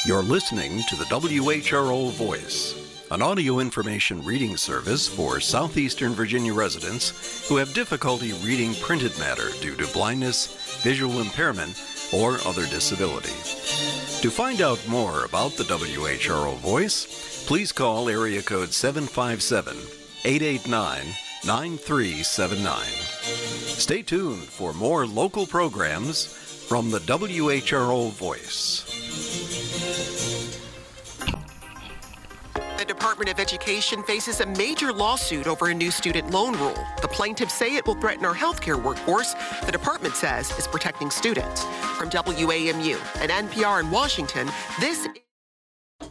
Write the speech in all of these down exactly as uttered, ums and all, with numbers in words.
You're listening to the W H R O Voice, an audio information reading service for Southeastern Virginia residents who have difficulty reading printed matter due to blindness, visual impairment, or other disability. To find out more about the W H R O Voice, please call area code seven five seven, eight eight nine, nine three seven nine. Stay tuned for more local programs from the W H R O Voice. The Department of Education faces a major lawsuit over a new student loan rule. The plaintiffs say it will threaten our healthcare workforce. The department says is protecting students. From W A M U and N P R in Washington, this is...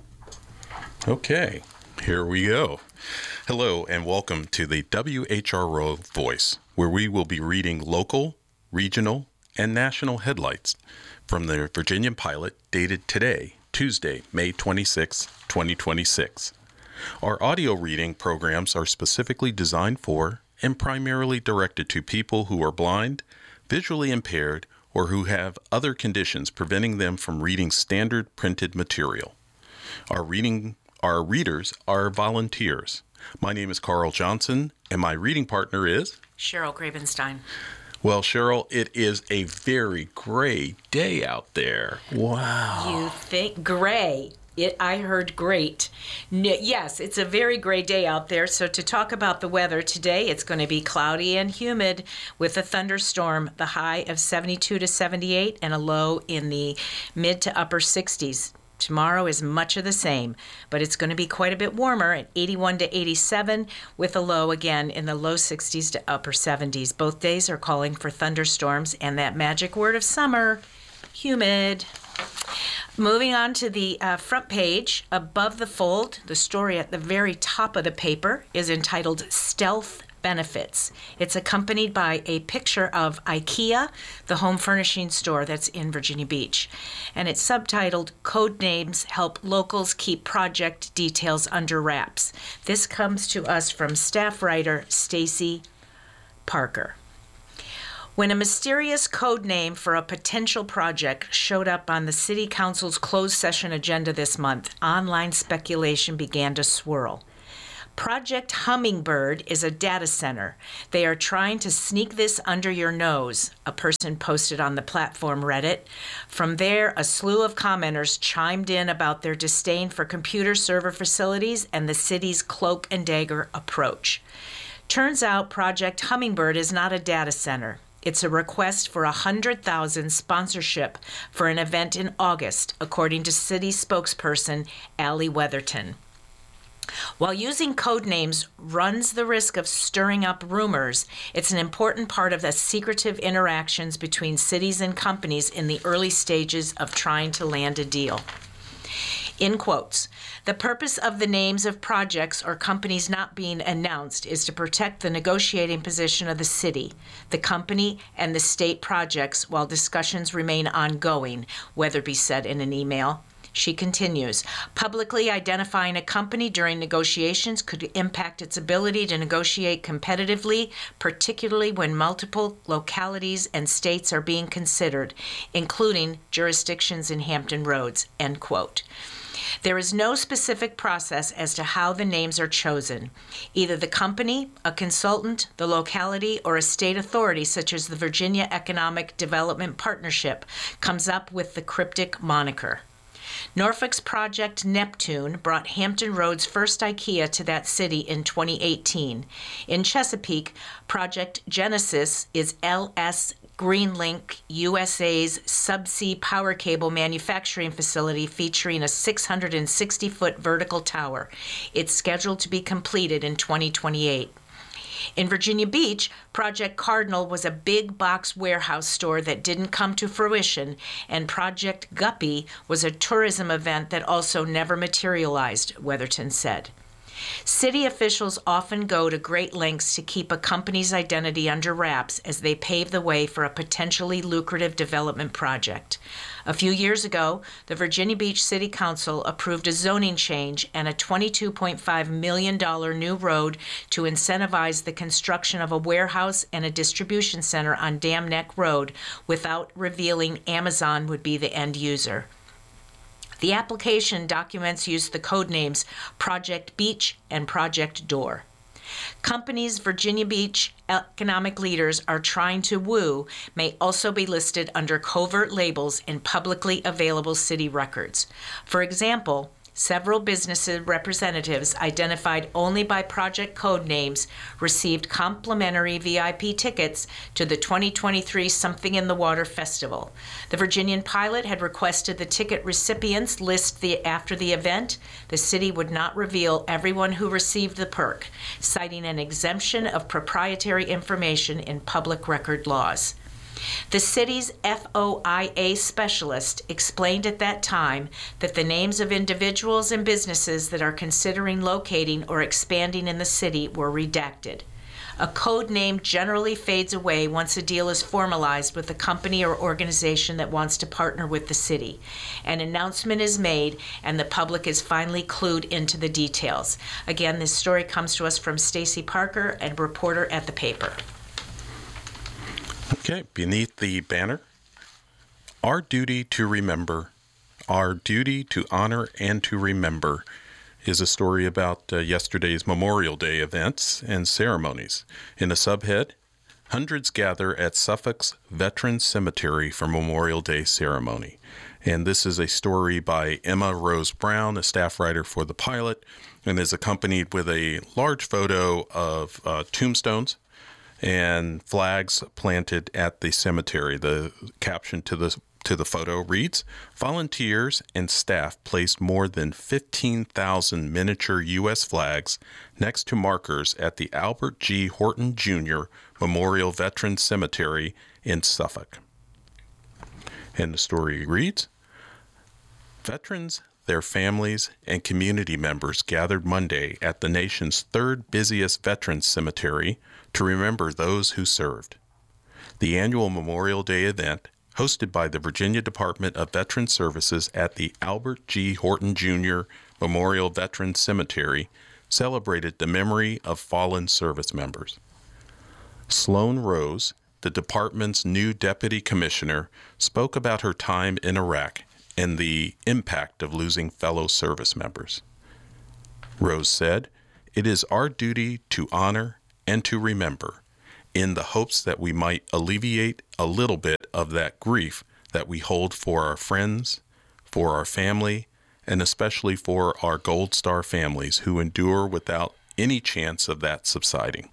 Okay, here we go. Hello and welcome to the W H R O Voice, where we will be reading local, regional, and national headlines from the Virginia Pilot dated today, Tuesday, May twenty-sixth, twenty twenty-six. Our audio reading programs are specifically designed for and primarily directed to people who are blind, visually impaired, or who have other conditions preventing them from reading standard printed material. Our reading, our readers are volunteers. My name is Carl Johnson, and my reading partner is Cheryl Grabenstein. Well, Cheryl, it is a very gray day out there. Wow. You think gray? It, I heard great. N- yes, it's a very gray day out there. So to talk about the weather today, it's going to be cloudy and humid with a thunderstorm, the high of seventy-two to seventy-eight and a low in the mid to upper sixties. Tomorrow is much of the same, but it's going to be quite a bit warmer at eighty-one to eighty-seven with a low again in the low sixties to upper seventies. Both days are calling for thunderstorms and that magic word of summer, humid. Moving on to the uh, front page, above the fold, the story at the very top of the paper is entitled Stealth Benefits. It's accompanied by a picture of IKEA, the home furnishing store that's in Virginia Beach. And it's subtitled, Code Names Help Locals Keep Project Details Under Wraps. This comes to us from staff writer Stacy Parker. When a mysterious code name for a potential project showed up on the City Council's closed session agenda this month, online speculation began to swirl. Project Hummingbird is a data center. They are trying to sneak this under your nose, a person posted on the platform Reddit. From there, a slew of commenters chimed in about their disdain for computer server facilities and the city's cloak and dagger approach. Turns out Project Hummingbird is not a data center. It's a request for one hundred thousand dollars sponsorship for an event in August, according to city spokesperson Allie Weatherton. While using code names runs the risk of stirring up rumors, it's an important part of the secretive interactions between cities and companies in the early stages of trying to land a deal. In quotes, the purpose of the names of projects or companies not being announced is to protect the negotiating position of the city, the company, and the state projects while discussions remain ongoing, Weatherby said in an email. She continues, publicly identifying a company during negotiations could impact its ability to negotiate competitively, particularly when multiple localities and states are being considered, including jurisdictions in Hampton Roads, end quote. There is no specific process as to how the names are chosen. Either the company, a consultant, the locality, or a state authority such as the Virginia Economic Development Partnership comes up with the cryptic moniker. Norfolk's Project Neptune brought Hampton Roads' first IKEA to that city in twenty eighteen. In Chesapeake, Project Genesis is L S Greenlink U S A's subsea power cable manufacturing facility featuring a six hundred sixty foot vertical tower. It's scheduled to be completed in twenty twenty-eight. In Virginia Beach, Project Cardinal was a big box warehouse store that didn't come to fruition, and Project Guppy was a tourism event that also never materialized, Weatherton said. City officials often go to great lengths to keep a company's identity under wraps as they pave the way for a potentially lucrative development project. A few years ago, the Virginia Beach City Council approved a zoning change and a twenty-two point five million dollars new road to incentivize the construction of a warehouse and a distribution center on Dam Neck Road without revealing Amazon would be the end user. The application documents used the code names Project Beach and Project Door. Companies Virginia Beach economic leaders are trying to woo may also be listed under covert labels in publicly available city records. For example, several business representatives identified only by project code names received complimentary V I P tickets to the twenty twenty-three Something in the Water Festival. The Virginian Pilot had requested the ticket recipients list the after the event. The city would not reveal everyone who received the perk, citing an exemption of proprietary information in public record laws. The city's F O I A specialist explained at that time that the names of individuals and businesses that are considering locating or expanding in the city were redacted. A code name generally fades away once a deal is formalized with a company or organization that wants to partner with the city. An announcement is made and the public is finally clued into the details. Again, this story comes to us from Stacy Parker, a reporter at the paper. Okay, beneath the banner, our duty to remember, our duty to honor and to remember is a story about uh, yesterday's Memorial Day events and ceremonies. In the subhead, hundreds gather at Suffolk's Veterans Cemetery for Memorial Day ceremony. And this is a story by Emma Rose Brown, a staff writer for The Pilot, and is accompanied with a large photo of uh, tombstones and flags planted at the cemetery. The caption to the to the photo reads, "Volunteers and staff placed more than fifteen thousand miniature U S flags next to markers at the Albert G. Horton Junior Memorial Veterans Cemetery in Suffolk." And the story reads, "Veterans, their families, and community members gathered Monday at the nation's third busiest veterans cemetery to remember those who served. The annual Memorial Day event, hosted by the Virginia Department of Veterans Services at the Albert G. Horton Junior Memorial Veterans Cemetery, celebrated the memory of fallen service members. Sloan Rose, the department's new deputy commissioner, spoke about her time in Iraq and the impact of losing fellow service members. Rose said, "It is our duty to honor and to remember, in the hopes that we might alleviate a little bit of that grief that we hold for our friends, for our family, and especially for our Gold Star families who endure without any chance of that subsiding."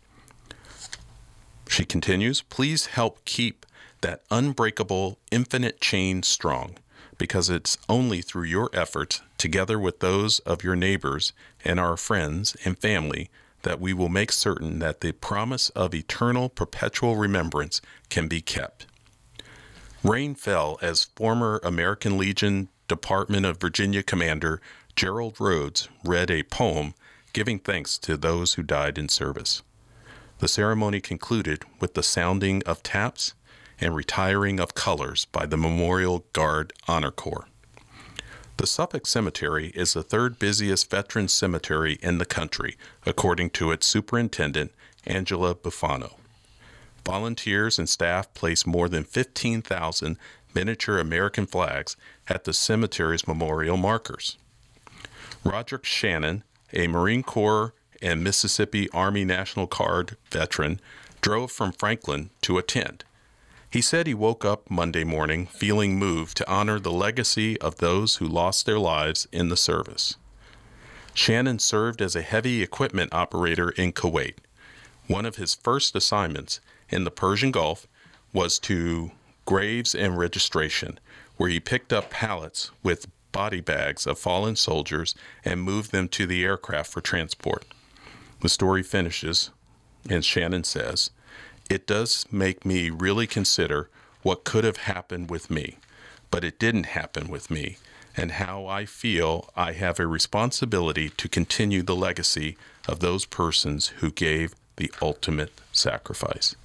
She continues, "Please help keep that unbreakable, infinite chain strong, because it's only through your efforts, together with those of your neighbors and our friends and family, that we will make certain that the promise of eternal, perpetual remembrance can be kept." Rain fell as former American Legion Department of Virginia Commander Gerald Rhodes read a poem giving thanks to those who died in service. The ceremony concluded with the sounding of taps and retiring of colors by the Memorial Guard Honor Corps. The Suffolk Cemetery is the third busiest veterans cemetery in the country, according to its superintendent, Angela Bufano. Volunteers and staff place more than fifteen thousand miniature American flags at the cemetery's memorial markers. Roderick Shannon, a Marine Corps and Mississippi Army National Guard veteran, drove from Franklin to attend. He said he woke up Monday morning feeling moved to honor the legacy of those who lost their lives in the service. Shannon served as a heavy equipment operator in Kuwait. One of his first assignments in the Persian Gulf was to graves and registration, where he picked up pallets with body bags of fallen soldiers and moved them to the aircraft for transport. The story finishes, and Shannon says, "It does make me really consider what could have happened with me, but it didn't happen with me, and how I feel I have a responsibility to continue the legacy of those persons who gave the ultimate sacrifice."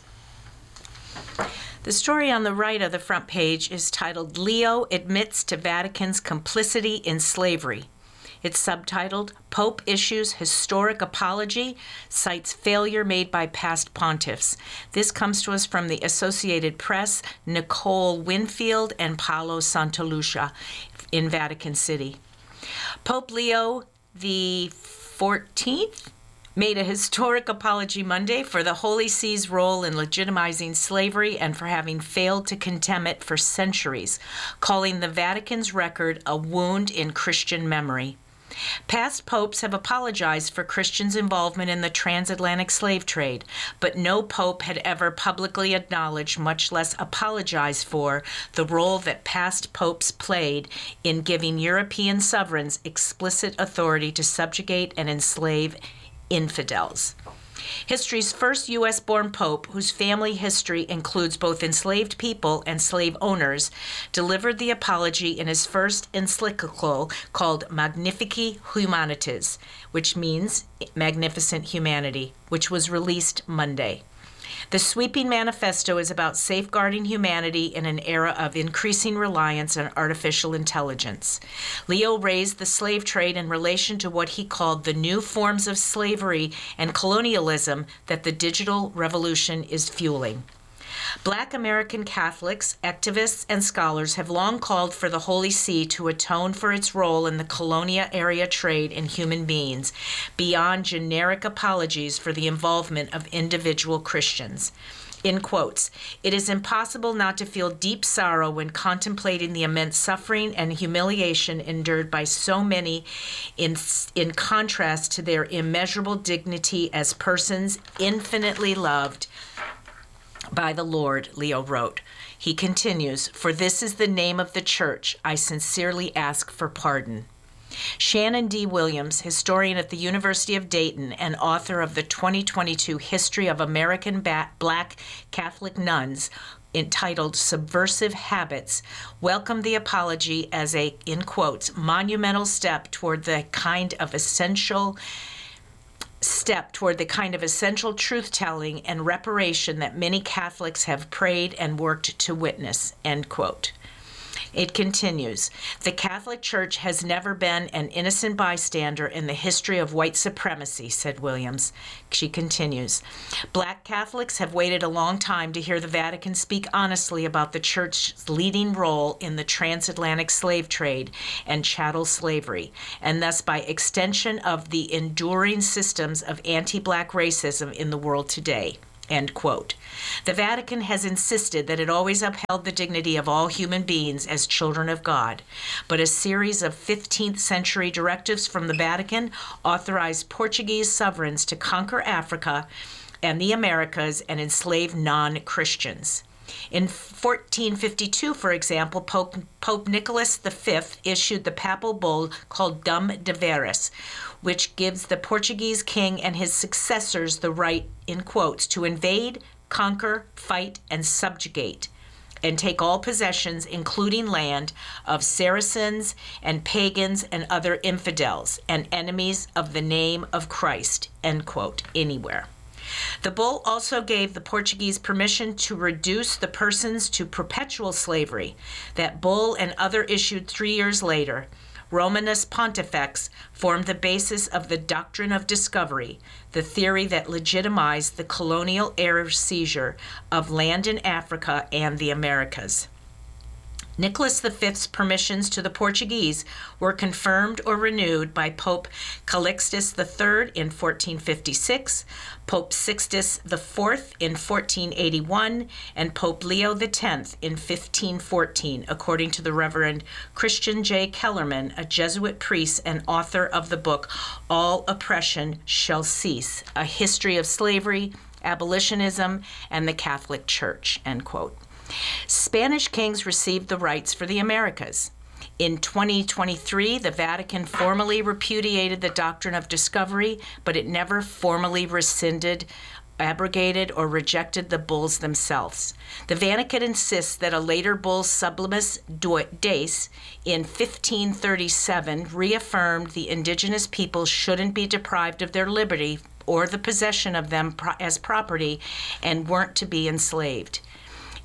The story on the right of the front page is titled, "Leo Admits to Vatican's Complicity in Slavery." It's subtitled, Pope Issues Historic Apology, Cites Failure Made by Past Pontiffs. This comes to us from the Associated Press, Nicole Winfield and Paolo Santalucia in Vatican City. Pope Leo the fourteenth made a historic apology Monday for the Holy See's role in legitimizing slavery and for having failed to condemn it for centuries, calling the Vatican's record a wound in Christian memory. Past popes have apologized for Christians' involvement in the transatlantic slave trade, but no pope had ever publicly acknowledged, much less apologized for, the role that past popes played in giving European sovereigns explicit authority to subjugate and enslave infidels. History's first U S-born pope, whose family history includes both enslaved people and slave owners, delivered the apology in his first encyclical called Magnifici Humanitas, which means Magnificent Humanity, which was released Monday. The sweeping manifesto is about safeguarding humanity in an era of increasing reliance on artificial intelligence. Leo raised the slave trade in relation to what he called the new forms of slavery and colonialism that the digital revolution is fueling. Black American Catholics, activists, and scholars have long called for the Holy See to atone for its role in the Colonia area trade in human beings, beyond generic apologies for the involvement of individual Christians. In quotes, it is impossible not to feel deep sorrow when contemplating the immense suffering and humiliation endured by so many in, in contrast to their immeasurable dignity as persons infinitely loved by the Lord, Leo wrote. He continues, for this is the name of the church. I sincerely ask for pardon. Shannon D. Williams, historian at the University of Dayton and author of the twenty twenty-two History of American ba- Black Catholic Nuns, entitled Subversive Habits, welcomed the apology as a, in quotes, monumental step toward the kind of essential step toward the kind of essential truth-telling and reparation that many Catholics have prayed and worked to witness, end quote. It continues, the Catholic Church has never been an innocent bystander in the history of white supremacy, said Williams. She continues, Black Catholics have waited a long time to hear the Vatican speak honestly about the Church's leading role in the transatlantic slave trade and chattel slavery, and thus by extension of the enduring systems of anti-Black racism in the world today. End quote. The Vatican has insisted that it always upheld the dignity of all human beings as children of God, but a series of fifteenth century directives from the Vatican authorized Portuguese sovereigns to conquer Africa and the Americas and enslave non-Christians. In fourteen fifty-two, for example, Pope, Pope Nicholas the Fifth issued the papal bull called Dum Deveris, which gives the Portuguese king and his successors the right, in quotes, to invade, conquer, fight, and subjugate, and take all possessions, including land, of Saracens and pagans and other infidels and enemies of the name of Christ, end quote, anywhere. The bull also gave the Portuguese permission to reduce the persons to perpetual slavery. That bull and other issued three years later, Romanus Pontifex, formed the basis of the doctrine of discovery, the theory that legitimized the colonial era seizure of land in Africa and the Americas. Nicholas the Fifth's permissions to the Portuguese were confirmed or renewed by Pope Calixtus the Third in fourteen fifty-six, Pope Sixtus the Fourth in fourteen eighty-one, and Pope Leo the Tenth in fifteen fourteen, according to the Reverend Christian J. Kellerman, a Jesuit priest and author of the book All Oppression Shall Cease, A History of Slavery, Abolitionism, and the Catholic Church, end quote. Spanish kings received the rights for the Americas. In twenty twenty-three, the Vatican formally repudiated the doctrine of discovery, but it never formally rescinded, abrogated, or rejected the bulls themselves. The Vatican insists that a later bull, Sublimis Deus, in fifteen thirty-seven, reaffirmed the indigenous peoples shouldn't be deprived of their liberty or the possession of them as property and weren't to be enslaved.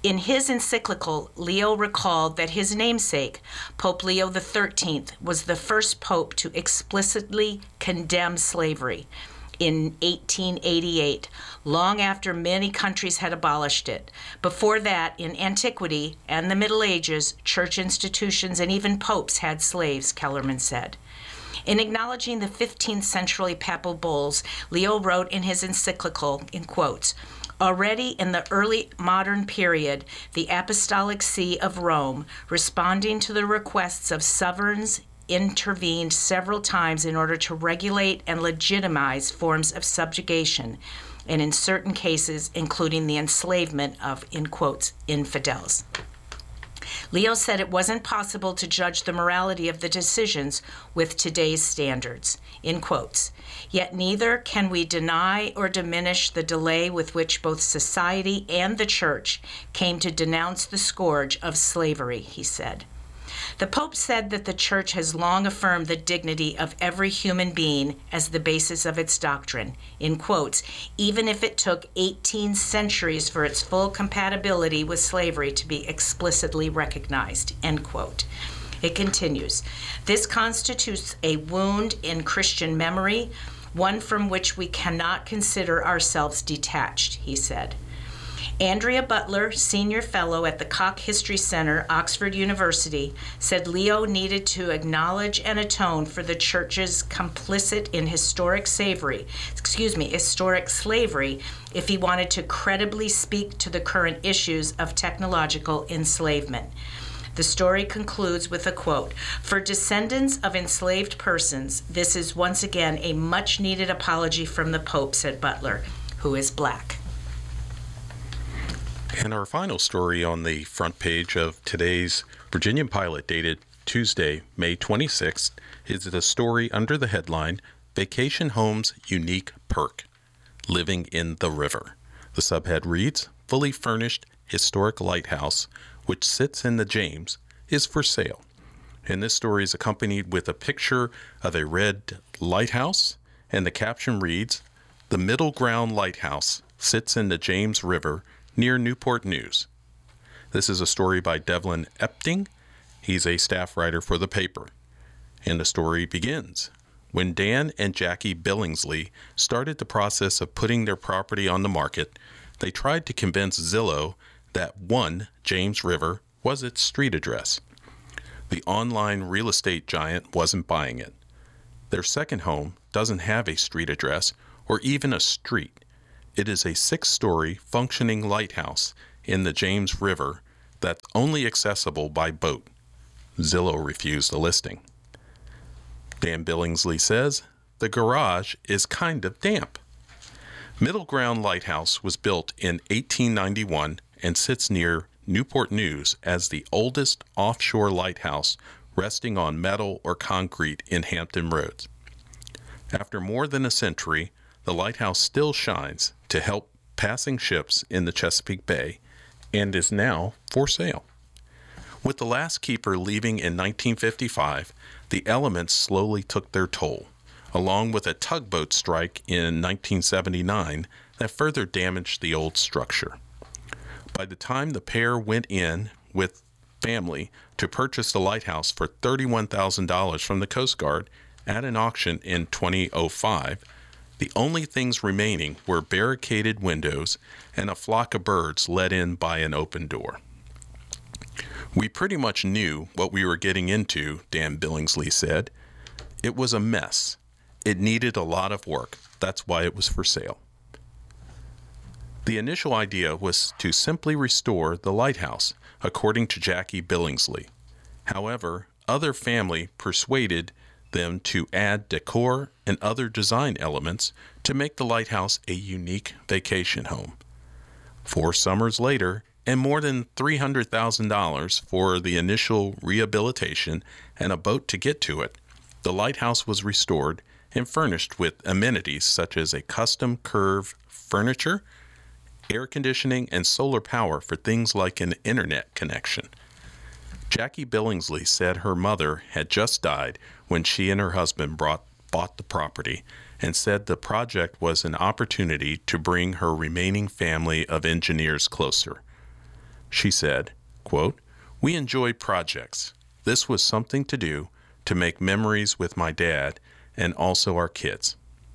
In his encyclical, Leo recalled that his namesake, Pope Leo the thirteenth, was the first pope to explicitly condemn slavery in eighteen eighty-eight, long after many countries had abolished it. Before that, in antiquity and the Middle Ages, church institutions and even popes had slaves, Kellerman said. In acknowledging the fifteenth century papal bulls, Leo wrote in his encyclical, in quotes, "Already in the early modern period, the Apostolic See of Rome, responding to the requests of sovereigns, intervened several times in order to regulate and legitimize forms of subjugation, and in certain cases, including the enslavement of," in quotes, "infidels." Leo said it wasn't possible to judge the morality of the decisions with today's standards, in quotes. Yet neither can we deny or diminish the delay with which both society and the church came to denounce the scourge of slavery, he said. The Pope said that the Church has long affirmed the dignity of every human being as the basis of its doctrine, in quotes, even if it took eighteen centuries for its full compatibility with slavery to be explicitly recognized, end quote. It continues, "This constitutes a wound in Christian memory, one from which we cannot consider ourselves detached," he said. Andrea Butler, senior fellow at the Koch History Center, Oxford University, said Leo needed to acknowledge and atone for the church's complicit in historic slavery, excuse me, historic slavery, if he wanted to credibly speak to the current issues of technological enslavement. The story concludes with a quote, "For descendants of enslaved persons, this is once again a much-needed apology from the Pope," said Butler, who is black. And our final story on the front page of today's Virginian Pilot, dated Tuesday, May twenty-sixth, is the story under the headline, "Vacation Home's Unique Perk, Living in the River." The subhead reads, "Fully furnished historic lighthouse, which sits in the James, is for sale." And this story is accompanied with a picture of a red lighthouse, and the caption reads, "The Middle Ground Lighthouse sits in the James River near Newport News." This is a story by Devlin Epting. He's a staff writer for the paper. And the story begins. When Dan and Jackie Billingsley started the process of putting their property on the market, they tried to convince Zillow that one James River was its street address. The online real estate giant wasn't buying it. Their second home doesn't have a street address or even a street. It is a six-story functioning lighthouse in the James River that's only accessible by boat. Zillow refused the listing. Dan Billingsley says, "The garage is kind of damp." Middle Ground Lighthouse was built in eighteen ninety-one and sits near Newport News as the oldest offshore lighthouse resting on metal or concrete in Hampton Roads. After more than a century, the lighthouse still shines to help passing ships in the Chesapeake Bay and is now for sale. With the last keeper leaving in nineteen fifty-five, the elements slowly took their toll, along with a tugboat strike in nineteen seventy-nine that further damaged the old structure. By the time the pair went in with family to purchase the lighthouse for thirty-one thousand dollars from the Coast Guard at an auction in two thousand five, the only things remaining were barricaded windows and a flock of birds let in by an open door. "We pretty much knew what we were getting into," Dan Billingsley said. "It was a mess. It needed a lot of work. That's why it was for sale." The initial idea was to simply restore the lighthouse, according to Jackie Billingsley. However, other family persuaded them to add decor and other design elements to make the lighthouse a unique vacation home. Four summers later, and more than three hundred thousand dollars for the initial rehabilitation and a boat to get to it, the lighthouse was restored and furnished with amenities such as a custom curved furniture, air conditioning, and solar power for things like an internet connection. Jackie Billingsley said her mother had just died when she and her husband brought, bought the property, and said the project was an opportunity to bring her remaining family of engineers closer. She said, quote, "We enjoy projects. This was something to do to make memories with my dad and also our kids."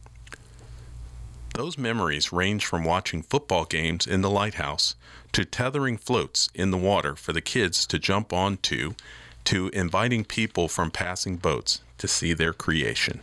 Those memories range from watching football games in the lighthouse to tethering floats in the water for the kids to jump onto, to inviting people from passing boats to see their creation.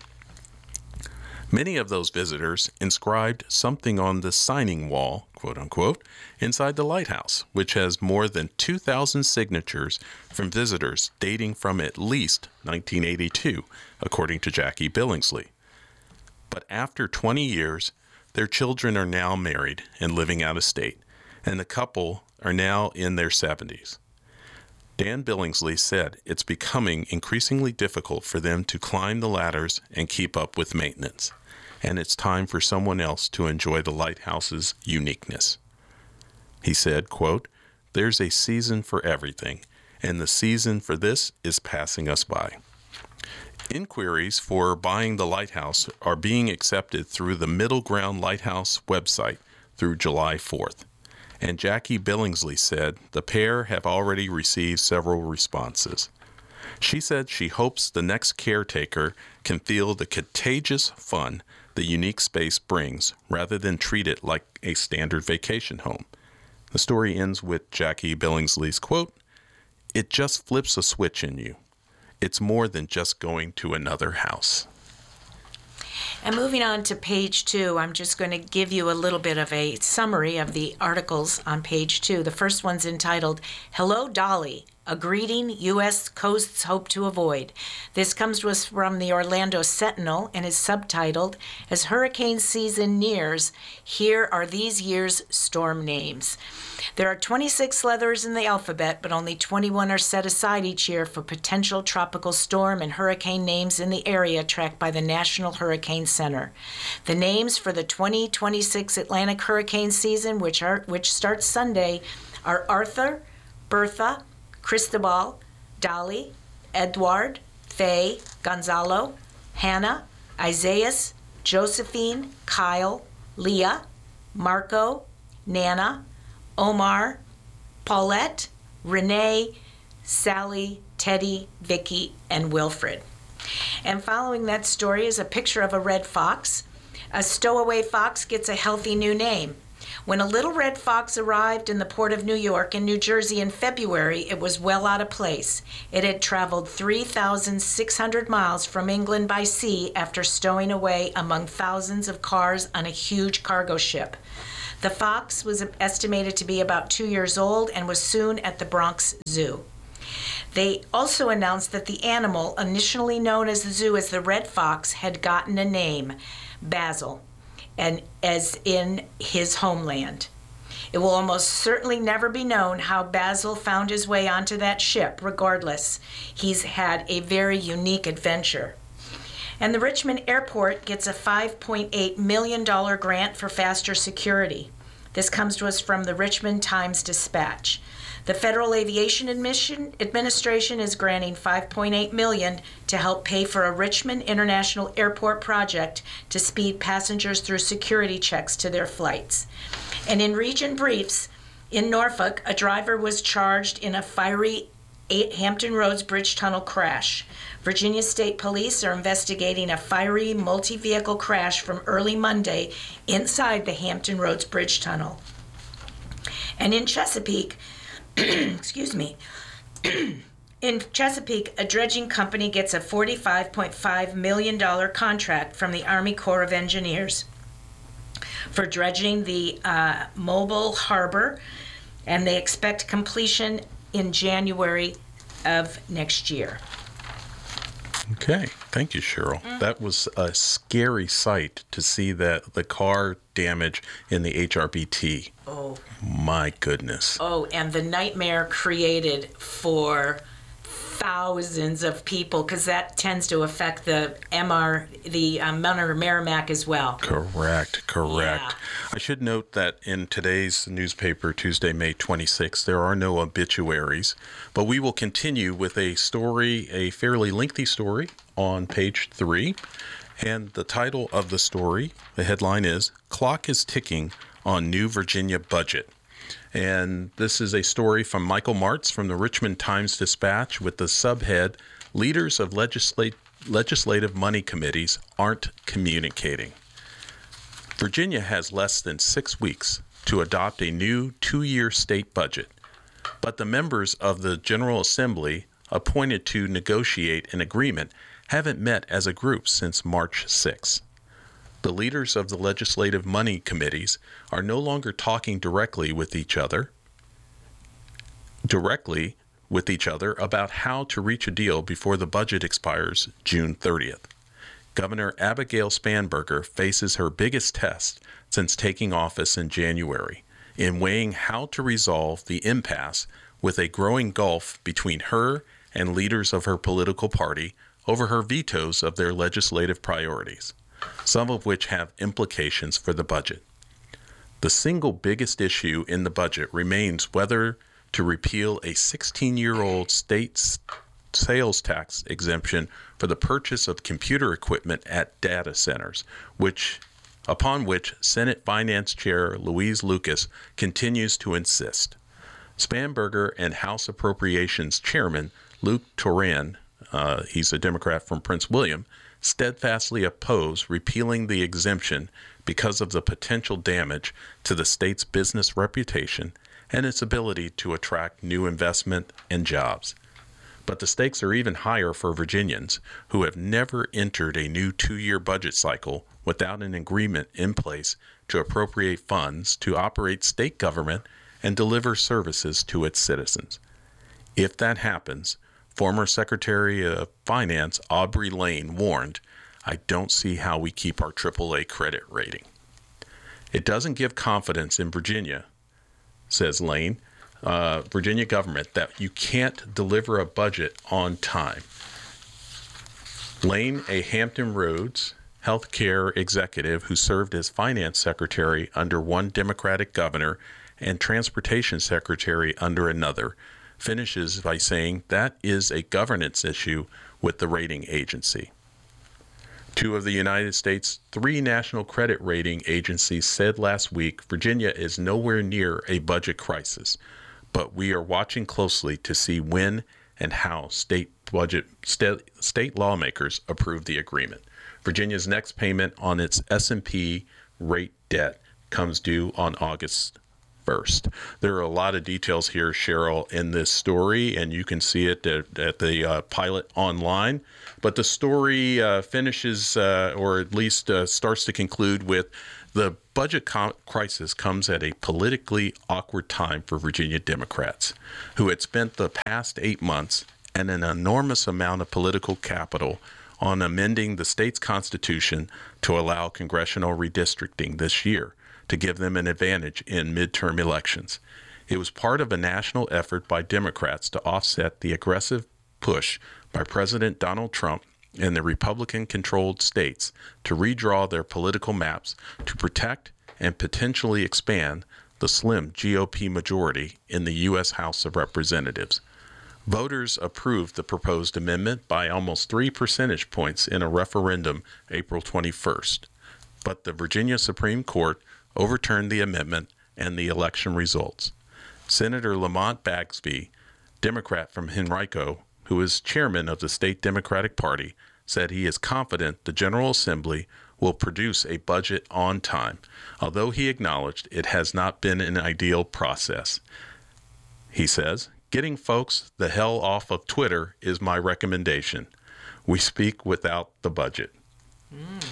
Many of those visitors inscribed something on the signing wall, quote unquote, inside the lighthouse, which has more than two thousand signatures from visitors dating from at least nineteen eighty-two, according to Jackie Billingsley. But after twenty years, their children are now married and living out of state, and the couple are now in their seventies. Dan Billingsley said it's becoming increasingly difficult for them to climb the ladders and keep up with maintenance, and it's time for someone else to enjoy the lighthouse's uniqueness. He said, quote, "There's a season for everything, and the season for this is passing us by." Inquiries for buying the lighthouse are being accepted through the Middle Ground Lighthouse website through July fourth. And Jackie Billingsley said the pair have already received several responses. She said she hopes the next caretaker can feel the contagious fun the unique space brings rather than treat it like a standard vacation home. The story ends with Jackie Billingsley's quote, "It just flips a switch in you. It's more than just going to another house." And moving on to page two, I'm just going to give you a little bit of a summary of the articles on page two. The first one's entitled, "Hello, Dolly, a greeting U S coasts hope to avoid." This comes to us from the Orlando Sentinel and is subtitled, "As hurricane season nears, here are these year's storm names." There are twenty-six letters in the alphabet, but only twenty-one are set aside each year for potential tropical storm and hurricane names in the area tracked by the National Hurricane Center. The names for the twenty twenty-six Atlantic hurricane season, which are which starts Sunday, are Arthur, Bertha, Cristobal, Dolly, Edward, Faye, Gonzalo, Hannah, Isaias, Josephine, Kyle, Leah, Marco, Nana, Omar, Paulette, Renee, Sally, Teddy, Vicky, and Wilfred. And following that story is a picture of a red fox. A stowaway fox gets a healthy new name. When a little red fox arrived in the port of New York and New Jersey in February, it was well out of place. It had traveled three thousand six hundred miles from England by sea after stowing away among thousands of cars on a huge cargo ship. The fox was estimated to be about two years old and was soon at the Bronx Zoo. They also announced that the animal, initially known as the zoo as the red fox, had gotten a name, Basil, and as in his homeland. It will almost certainly never be known how Basil found his way onto that ship. Regardless, he's had a very unique adventure. And the Richmond Airport gets a five point eight million dollars grant for faster security. This comes to us from the Richmond Times-Dispatch. The Federal Aviation Administration is granting five point eight million dollars to help pay for a Richmond International Airport project to speed passengers through security checks to their flights. And in Region Briefs, in Norfolk, a driver was charged in a fiery Hampton Roads Bridge Tunnel crash. Virginia State Police are investigating a fiery multi-vehicle crash from early Monday inside the Hampton Roads Bridge Tunnel. And in Chesapeake, excuse me, in Chesapeake, a dredging company gets a forty-five point five million dollars contract from the Army Corps of Engineers for dredging the uh, Mobile Harbor, and they expect completion in January of next year. Okay, thank you, Cheryl. Mm. That was a scary sight to see that the car damage in the H R B T. Oh. My goodness. Oh, and the nightmare created for thousands of people, because that tends to affect the M R, the um, Mount Merrimack as well. Correct, correct. Yeah. I should note that in today's newspaper, Tuesday, May twenty-sixth, there are no obituaries, but we will continue with a story, a fairly lengthy story on page three. And the title of the story, the headline is, "Clock is Ticking on New Virginia Budget." And this is a story from Michael Martz from the Richmond Times-Dispatch with the subhead, Leaders of Legislate, Legislative Money Committees Aren't Communicating. Virginia has less than six weeks to adopt a new two-year state budget, but the members of the General Assembly appointed to negotiate an agreement haven't met as a group since March sixth. The leaders of the legislative money committees are no longer talking directly with each other, directly with each other about how to reach a deal before the budget expires June thirtieth. Governor Abigail Spanberger faces her biggest test since taking office in January in weighing how to resolve the impasse with a growing gulf between her and leaders of her political party over her vetoes of their legislative priorities, some of which have implications for the budget. The single biggest issue in the budget remains whether to repeal a sixteen-year-old state sales tax exemption for the purchase of computer equipment at data centers, which, upon which Senate Finance Chair Louise Lucas continues to insist. Spanberger and House Appropriations Chairman Luke Toran, uh, he's a Democrat from Prince William, steadfastly oppose repealing the exemption because of the potential damage to the state's business reputation and its ability to attract new investment and jobs. But the stakes are even higher for Virginians who have never entered a new two-year budget cycle without an agreement in place to appropriate funds to operate state government and deliver services to its citizens. If that happens, former Secretary of Finance Aubrey Lane warned, "I don't see how we keep our triple A credit rating." It doesn't give confidence in Virginia, says Lane, uh, Virginia government, that you can't deliver a budget on time. Lane, a Hampton Roads healthcare executive who served as finance secretary under one Democratic governor and transportation secretary under another, finishes by saying that is a governance issue with the rating agency. Two of the United States' three national credit rating agencies said last week Virginia is nowhere near a budget crisis, but we are watching closely to see when and how state budget st- state lawmakers approve the agreement. Virginia's next payment on its S and P rate debt comes due on August first. There are a lot of details here, Cheryl, in this story, and you can see it at, at the uh, Pilot online. But the story uh, finishes, uh, or at least uh, starts to conclude with, the budget com- crisis comes at a politically awkward time for Virginia Democrats, who had spent the past eight months and an enormous amount of political capital on amending the state's constitution to allow congressional redistricting this year, to give them an advantage in midterm elections. It was part of a national effort by Democrats to offset the aggressive push by President Donald Trump and the Republican-controlled states to redraw their political maps to protect and potentially expand the slim G O P majority in the U S House of Representatives. Voters approved the proposed amendment by almost three percentage points in a referendum April twenty-first, but the Virginia Supreme Court overturned the amendment and the election results. Senator Lamont Bagsby, Democrat from Henrico, who is chairman of the state Democratic Party, said he is confident the General Assembly will produce a budget on time, although he acknowledged it has not been an ideal process. He says, "Getting folks the hell off of Twitter is my recommendation. We speak without the budget." Mm.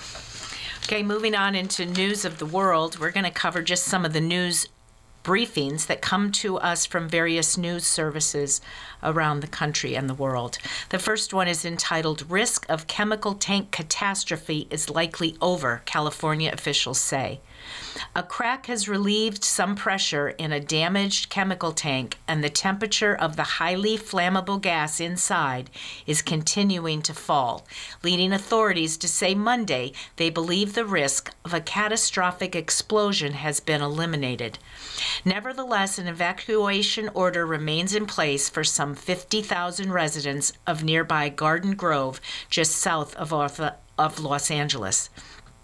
Okay, moving on into news of the world, we're going to cover just some of the news briefings that come to us from various news services around the country and the world. The first one is entitled, "Risk of Chemical Tank Catastrophe is Likely Over," California officials say. A crack has relieved some pressure in a damaged chemical tank, and the temperature of the highly flammable gas inside is continuing to fall, leading authorities to say Monday they believe the risk of a catastrophic explosion has been eliminated. Nevertheless, an evacuation order remains in place for some fifty thousand residents of nearby Garden Grove, just south of, of Los Angeles.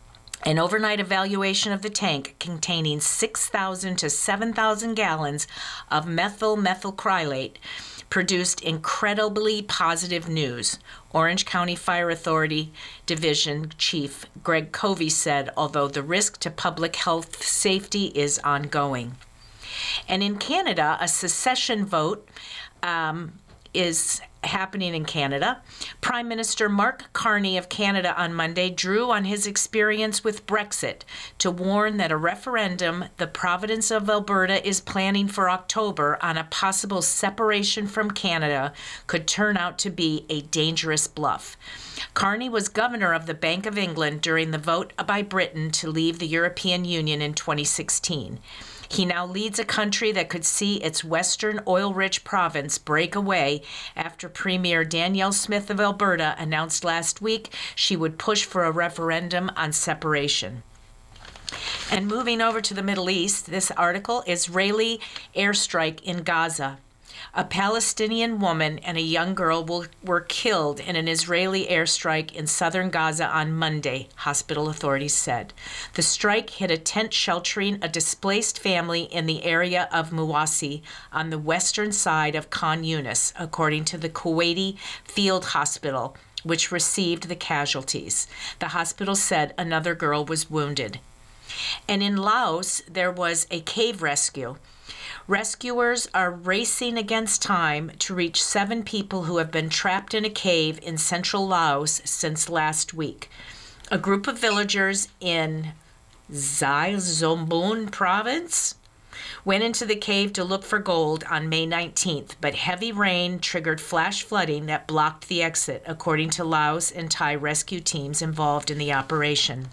An overnight evaluation of the tank containing six thousand to seven thousand gallons of methyl methylcrylate produced incredibly positive news. Orange County Fire Authority Division Chief Greg Covey said, although the risk to public health safety is ongoing. And in Canada, a secession vote um, is happening in Canada. Prime Minister Mark Carney of Canada on Monday drew on his experience with Brexit to warn that a referendum the province of Alberta is planning for October on a possible separation from Canada could turn out to be a dangerous bluff. Carney was governor of the Bank of England during the vote by Britain to leave the European Union in twenty sixteen. He now leads a country that could see its western oil-rich province break away after Premier Danielle Smith of Alberta announced last week she would push for a referendum on separation. And moving over to the Middle East, this article, Israeli airstrike in Gaza. A Palestinian woman and a young girl will, were killed in an Israeli airstrike in southern Gaza on Monday, hospital authorities said. The strike hit a tent sheltering a displaced family in the area of Muwasi on the western side of Khan Yunis, according to the Kuwaiti Field Hospital, which received the casualties. The hospital said another girl was wounded. And in Laos, there was a cave rescue. Rescuers are racing against time to reach seven people who have been trapped in a cave in central Laos since last week. A group of villagers in Zai Zombun province went into the cave to look for gold on May nineteenth, but heavy rain triggered flash flooding that blocked the exit, according to Laos and Thai rescue teams involved in the operation.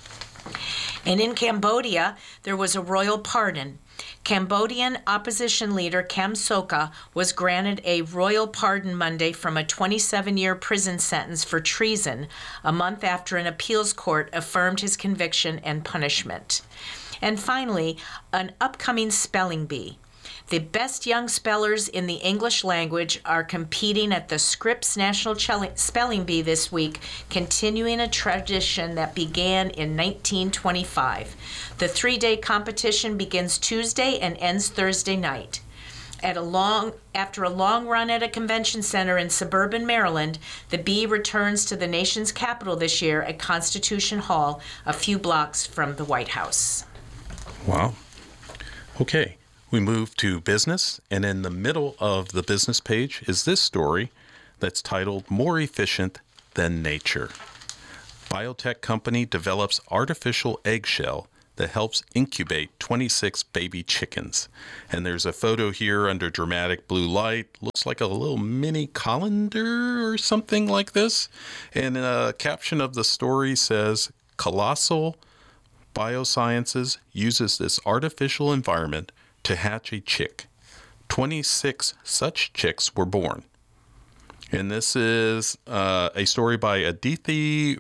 And in Cambodia, there was a royal pardon. Cambodian opposition leader Kem Sokha was granted a royal pardon Monday from a twenty-seven-year prison sentence for treason, a month after an appeals court affirmed his conviction and punishment. And finally, an upcoming spelling bee. The best young spellers in the English language are competing at the Scripps National Spelling Bee this week, continuing a tradition that began in nineteen twenty-five. The three-day competition begins Tuesday and ends Thursday night. At a long, after a long run at a convention center in suburban Maryland, the bee returns to the nation's capital this year at Constitution Hall, a few blocks from the White House. Wow. Okay. We move to business, and in the middle of the business page is this story that's titled More Efficient Than Nature. Biotech company develops artificial eggshell that helps incubate twenty-six baby chickens. And there's a photo here under dramatic blue light. Looks like a little mini colander or something like this. And a caption of the story says, Colossal Biosciences uses this artificial environment to hatch a chick. twenty-six such chicks were born. And this is uh, a story by Aditi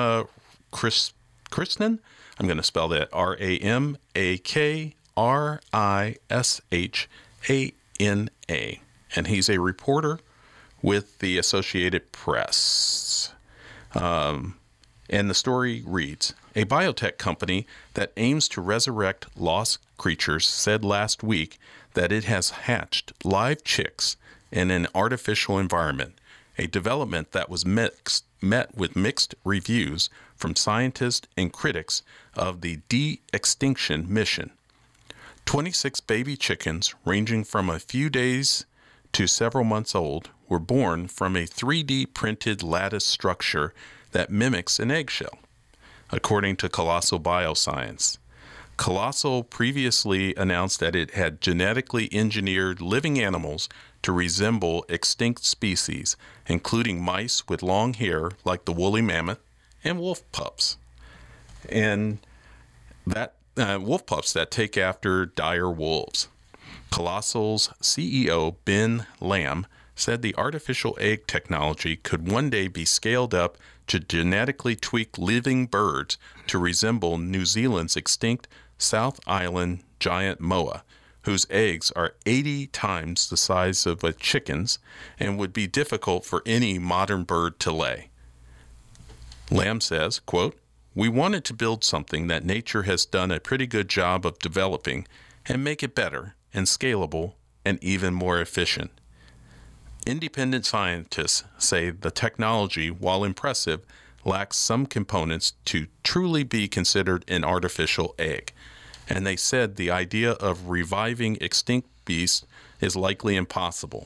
Ramakrishnan. I'm going to spell that R A M A K R I S H A N A. And he's a reporter with the Associated Press. Um, and the story reads, a biotech company that aims to resurrect lost creatures said last week that it has hatched live chicks in an artificial environment, a development that was mixed, met with mixed reviews from scientists and critics of the de-extinction mission. twenty-six baby chickens, ranging from a few days to several months old, were born from a three D printed lattice structure that mimics an eggshell, according to Colossal Bioscience. Colossal previously announced that it had genetically engineered living animals to resemble extinct species, including mice with long hair like the woolly mammoth and wolf pups. And that uh, wolf pups that take after dire wolves. Colossal's C E O, Ben Lamb, said the artificial egg technology could one day be scaled up to genetically tweak living birds to resemble New Zealand's extinct South Island giant moa, whose eggs are eighty times the size of a chicken's and would be difficult for any modern bird to lay. Lamb says, quote, we wanted to build something that nature has done a pretty good job of developing and make it better and scalable and even more efficient. Independent scientists say the technology, while impressive, lacks some components to truly be considered an artificial egg. And they said the idea of reviving extinct beasts is likely impossible.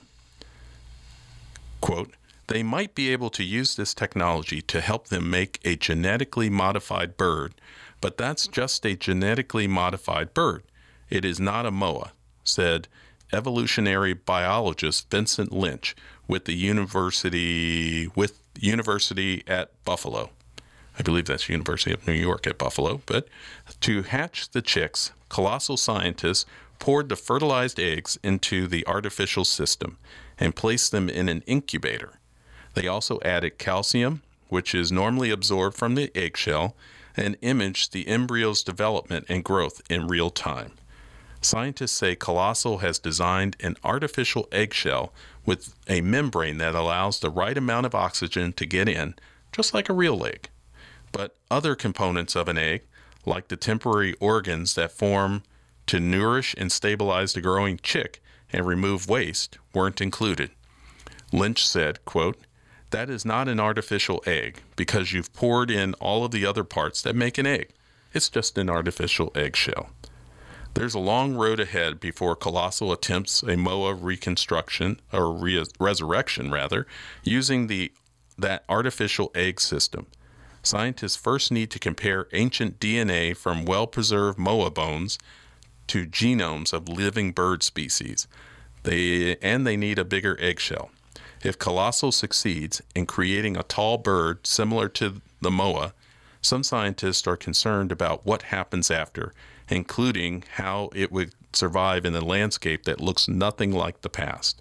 Quote, they might be able to use this technology to help them make a genetically modified bird, but that's just a genetically modified bird. It is not a M O A, said evolutionary biologist Vincent Lynch with the University with University at Buffalo. I believe that's University of New York at Buffalo. But to hatch the chicks, colossal scientists poured the fertilized eggs into the artificial system and placed them in an incubator. They also added calcium, which is normally absorbed from the eggshell, and imaged the embryo's development and growth in real time. Scientists say Colossal has designed an artificial eggshell with a membrane that allows the right amount of oxygen to get in, just like a real egg. But other components of an egg, like the temporary organs that form to nourish and stabilize the growing chick and remove waste, weren't included. Lynch said, quote, that is not an artificial egg because you've poured in all of the other parts that make an egg. It's just an artificial eggshell. There's a long road ahead before Colossal attempts a M O A reconstruction, or re- resurrection rather, using the that artificial egg system. Scientists first need to compare ancient D N A from well-preserved M O A bones to genomes of living bird species. They and they need a bigger eggshell. If Colossal succeeds in creating a tall bird similar to the M O A, some scientists are concerned about what happens after, including how it would survive in a landscape that looks nothing like the past.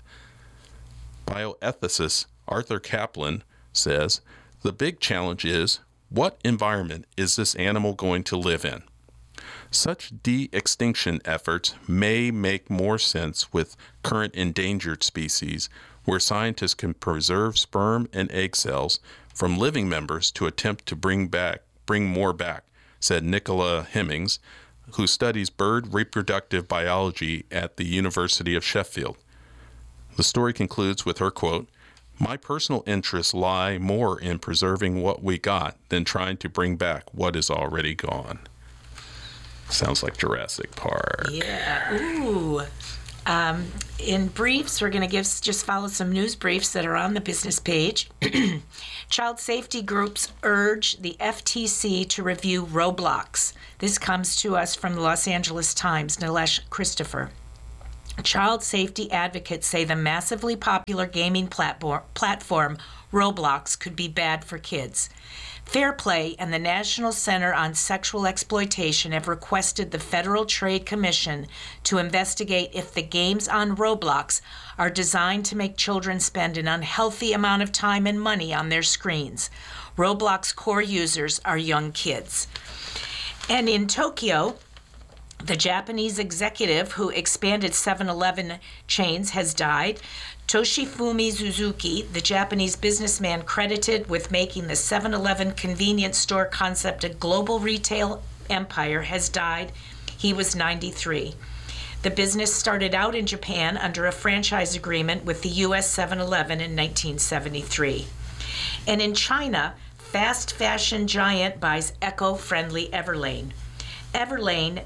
Bioethicist Arthur Kaplan says, the big challenge is, what environment is this animal going to live in? Such de-extinction efforts may make more sense with current endangered species, where scientists can preserve sperm and egg cells from living members to attempt to bring back, bring more back, said Nicola Hemmings, who studies bird reproductive biology at the University of Sheffield. The story concludes with her quote, my personal interests lie more in preserving what we got than trying to bring back what is already gone. Sounds like Jurassic Park. Yeah. Ooh. Um, in briefs, we're going to give just follow some news briefs that are on the business page. Child safety groups urge the F T C to review Roblox. This comes to us from the Los Angeles Times, Nilesh Christopher. Child safety advocates say the massively popular gaming platform, platform Roblox could be bad for kids. Fair Play and the National Center on Sexual Exploitation have requested the Federal Trade Commission to investigate if the games on Roblox are designed to make children spend an unhealthy amount of time and money on their screens. Roblox core users are young kids. And in Tokyo, the Japanese executive who expanded seven eleven chains has died. Toshifumi Suzuki, the Japanese businessman credited with making the seven eleven convenience store concept a global retail empire, has died. He was ninety-three. The business started out in Japan under a franchise agreement with the U S seven eleven in nineteen seventy-three. And in China, fast fashion giant buys eco-friendly Everlane. Everlane